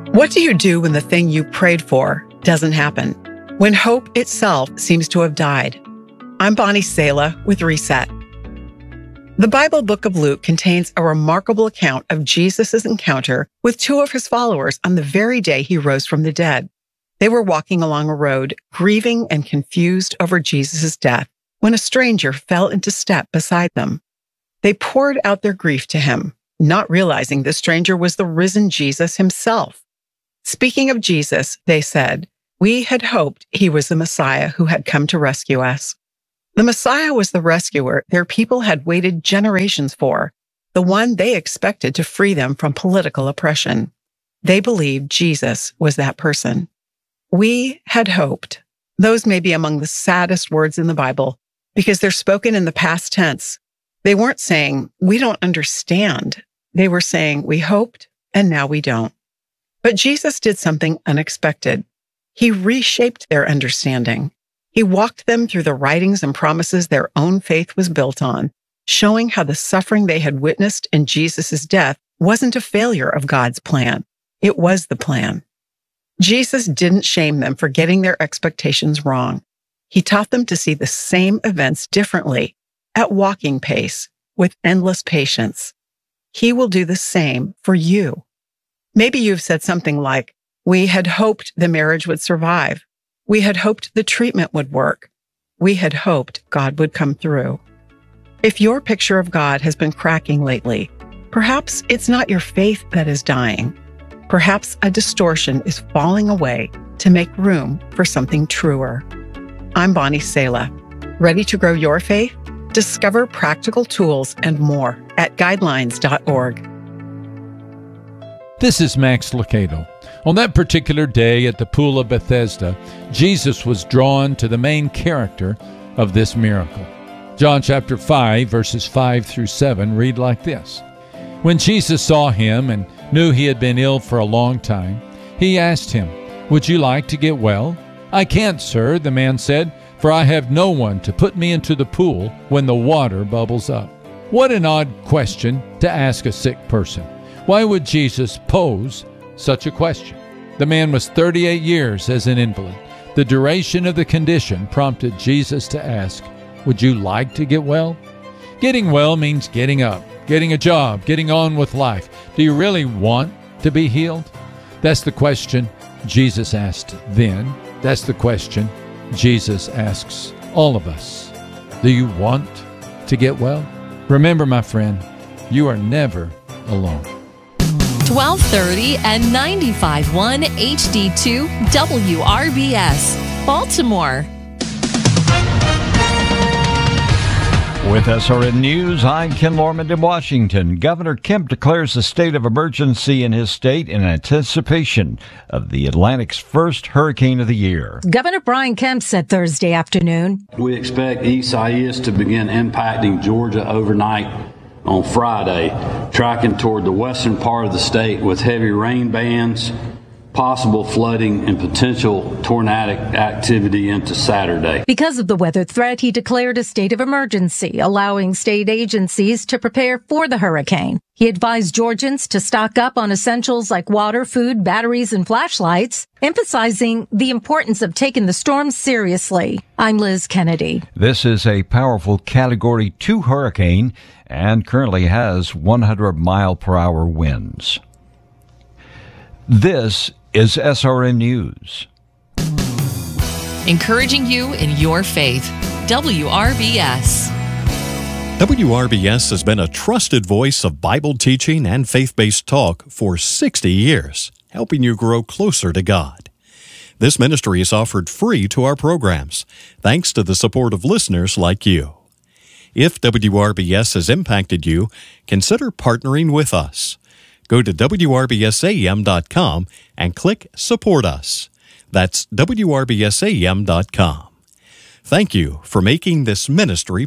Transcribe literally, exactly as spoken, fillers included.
What do you do when the thing you prayed for doesn't happen? When hope itself seems to have died? I'm Bonnie Sala with Reset. The Bible book of Luke contains a remarkable account of Jesus' encounter with two of his followers on the very day he rose from the dead. They were walking along a road, grieving and confused over Jesus' death, when a stranger fell into step beside them. They poured out their grief to him, not realizing the stranger was the risen Jesus himself. Speaking of Jesus, they said, "We had hoped he was the Messiah who had come to rescue us." The Messiah was the rescuer their people had waited generations for, the one they expected to free them from political oppression. They believed Jesus was that person. We had hoped. Those may be among the saddest words in the Bible because they're spoken in the past tense. They weren't saying, "We don't understand." They were saying, "We hoped, and now we don't." But Jesus did something unexpected. He reshaped their understanding. He walked them through the writings and promises their own faith was built on, showing how the suffering they had witnessed in Jesus' death wasn't a failure of God's plan. It was the plan. Jesus didn't shame them for getting their expectations wrong. He taught them to see the same events differently, at walking pace, with endless patience. He will do the same for you. Maybe you've said something like, "We had hoped the marriage would survive. We had hoped the treatment would work. We had hoped God would come through." If your picture of God has been cracking lately, perhaps it's not your faith that is dying. Perhaps a distortion is falling away to make room for something truer. I'm Bonnie Sala. Ready to grow your faith? Discover practical tools and more at guidelines dot org. This is Max Lucado. On that particular day at the Pool of Bethesda, Jesus was drawn to the main character of this miracle. John chapter five, verses five through seven read like this. When Jesus saw him and knew he had been ill for a long time, he asked him, "Would you like to get well?" "I can't, sir," the man said, "for I have no one to put me into the pool when the water bubbles up." What an odd question to ask a sick person. Why would Jesus pose such a question? The man was thirty-eight years as an invalid. The duration of the condition prompted Jesus to ask, "Would you like to get well?" Getting well means getting up, getting a job, getting on with life. Do you really want to be healed? That's the question Jesus asked then. That's the question Jesus asks all of us. Do you want to get well? Remember, my friend, you are never alone. twelve thirty and ninety-five point one H D two W R B S, Baltimore. With S R N News, I'm Ken Lorman in Washington. Governor Kemp declares a state of emergency in his state in anticipation of the Atlantic's first hurricane of the year. Governor Brian Kemp said Thursday afternoon, "We expect Isaias to begin impacting Georgia overnight on Friday, tracking toward the western part of the state with heavy rain bands, possible flooding, and potential tornadic activity into Saturday." Because of the weather threat, he declared a state of emergency, allowing state agencies to prepare for the hurricane. He advised Georgians to stock up on essentials like water, food, batteries, and flashlights, emphasizing the importance of taking the storm seriously. I'm Liz Kennedy. This is a powerful Category two hurricane and currently has one hundred mile per hour winds. This is S R N News. Encouraging you in your faith. W R B S. W R B S has been a trusted voice of Bible teaching and faith-based talk for sixty years, helping you grow closer to God. This ministry is offered free to our programs, thanks to the support of listeners like you. If W R B S has impacted you, consider partnering with us. Go to W R B S A M dot com and click Support Us. That's W R B S A M dot com. Thank you for making this ministry